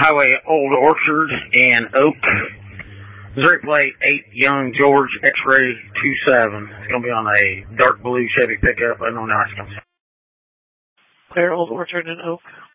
Highway Old Orchard and Oak. Missouri plate 8 Young George X-Ray 27. It's going to be on a dark blue Chevy pickup. I don't know how it's going to. Clear Old Orchard and Oak.